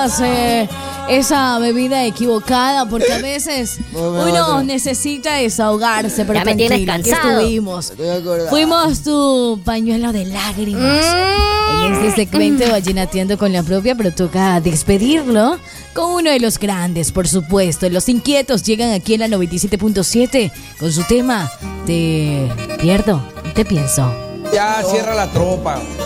tomas esa bebida equivocada, porque a veces uno necesita desahogarse, pero ya me tienes tranquila, aquí cansado. estuvimos. Fuimos tu pañuelo de lágrimas. En este segmento de Vallenateando con la propia, pero toca despedirlo con uno de los grandes, por supuesto. Los Inquietos llegan aquí en la 97.7 con su tema Te pierdo, te pienso. Ya cierra la tropa.